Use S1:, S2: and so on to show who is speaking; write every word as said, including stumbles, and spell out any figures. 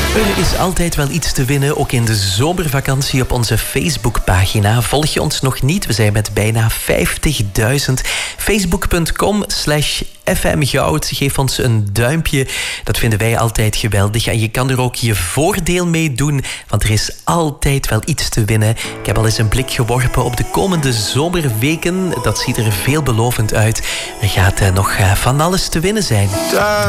S1: Er is altijd wel iets te winnen, ook in de zomervakantie op onze Facebookpagina. Volg je ons nog niet? We zijn met bijna vijftigduizend. Facebook.com slash fmgoud. Geef ons een duimpje. Dat vinden wij altijd geweldig. En je kan er ook je voordeel mee doen, want er is altijd wel iets te winnen. Ik heb al eens een blik geworpen op de komende zomerweken. Dat ziet er veelbelovend uit. Er gaat uh, nog uh, van alles te winnen zijn.